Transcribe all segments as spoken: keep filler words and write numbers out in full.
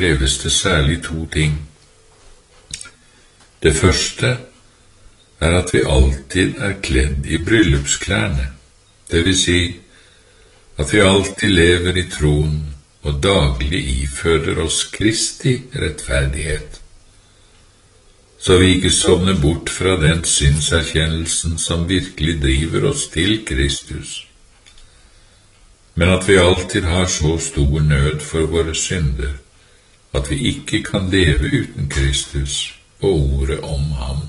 kreves det særlig to ting. Det første er at vi alltid er kledd i bryllupsklærne, det vil si at vi alltid lever i troen og daglig ifører oss Kristi rettferdighet, så vi ikke sovner bort fra den synserkjennelsen som virkelig driver oss til Kristus, men at vi alltid har så stor nød for våre synder at vi ikke kan leve uten Kristus og ordet om ham.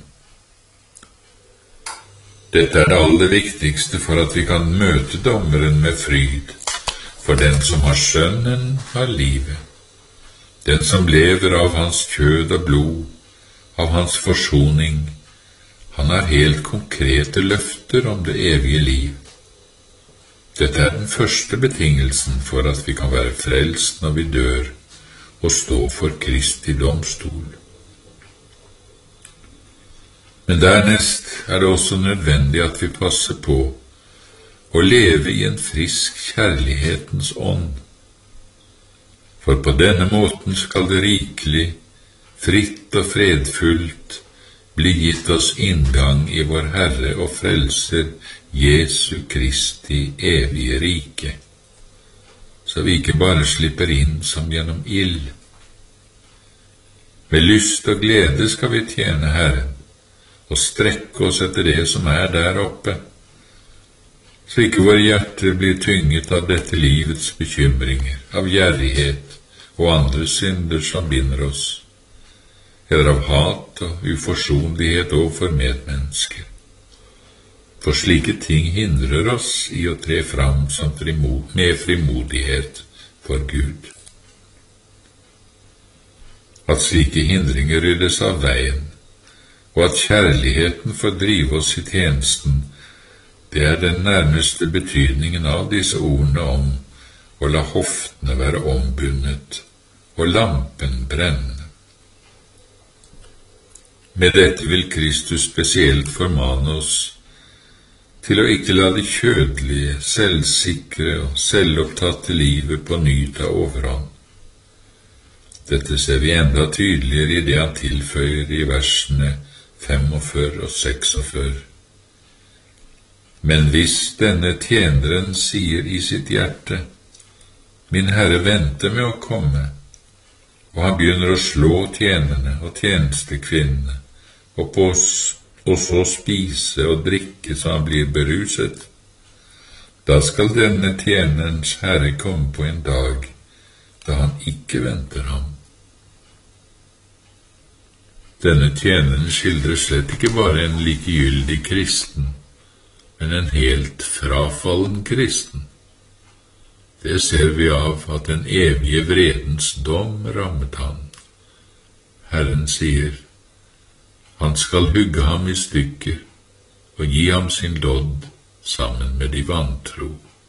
Dette er det aller viktigste for at vi kan møte dommeren med fryd, for den som har sønnen har livet, den som lever av hans kjød og blod, av hans forsoning. Han har helt konkrete løfter om det evige liv. Dette er den første betingelsen for at vi kan være frelst når vi dør og stå for Kristi domstol. Men dernest er det også nødvendig at vi passer på å leve i en frisk kjærlighetens ånd, for på denne måten skal det rikelig, fritt og fredfullt bli gitt oss inngang i vår Herre og Frelser Jesu Kristi evige rike, så vi ikke bare slipper inn som gjennom ild. Med lyst og glede skal vi tjene Herren, og strekke oss etter det som er der oppe, så ikke våre hjerter blir tynget av dette livets bekymringer, av gjerrighet og andre synder som binder oss, eller av hat og uforsonlighet overfor medmennesker. For slike ting hindrer oss i å tre fram som frimod, med frimodighet for Gud. At slike hindringer ryddes av veien, og at kjærligheten får drive oss i tjenesten, det er den nærmeste betydningen av disse ordene om å la hoftene være ombundet og lampen brenne. Med dette vil Kristus spesielt formane oss til å ikke la det kjødelige, selvsikre og selvopptatte livet på ny ta overhånd. Dette ser vi enda tydeligere i det han tilføyer i versene femogfyrre og seksogfyrre. Men hvis denne tjeneren sier i sitt hjerte, min Herre venter med å komme, og han begynner å slå tjenerne og tjenestekvinnene, og, på, og så spise og drikke så han blir beruset, da skal denne tjenerens Herre komme på en dag da han ikke venter ham. Denne tjeneren skildrer slett ikke bare en likegyldig kristen, men en helt frafallen kristen. Det ser vi av at den evige vredens dom rammet han. Herren sier, han skal hugge ham i stykker og gi ham sin lodd sammen med de vantro.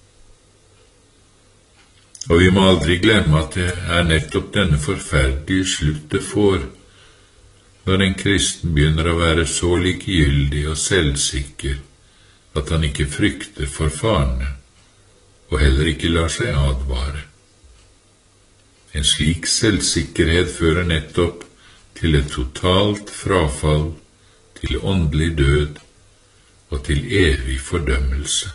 Og vi må aldri glemme at det er nettopp denne forferdelige slutt det får, når en kristen begynner å være så likegyldig og selvsikker at han ikke frykter for farene, og heller ikke lar seg advare. En slik selvsikkerhet fører nettopp til et totalt frafall, til åndelig død og til evig fordømmelse.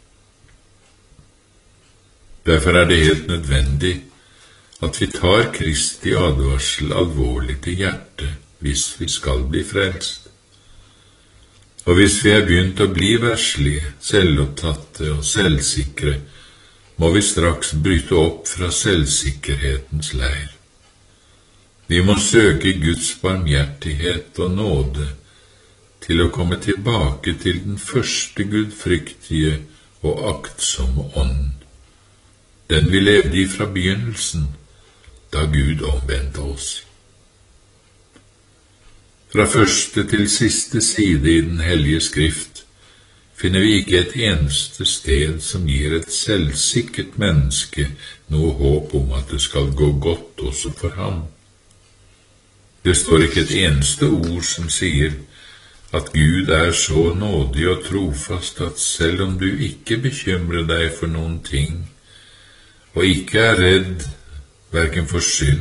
Derfor er det helt nødvendig at vi tar Kristi advarsel alvorlig til hjertet hvis vi skal bli frelst. Og hvis vi er begynt å bli verslige, selvopptatte og selvsikre, må vi straks bryte opp fra selvsikkerhetens leir. Vi må søke Guds barmhjertighet og nåde til å komme tilbake til den første gudfryktige og aktsomme ånd, den vi levde i fra begynnelsen, da Gud omvendte oss. Fra første til siste side i den hellige skrift finner vi ikke et eneste sted som gir et selvsikkert menneske noe håp om at det skal gå godt også for ham. Det står ikke et eneste ord som sier at Gud er så nådig og trofast at selv om du ikke bekymrer deg for noen ting, og ikke er redd hverken for synd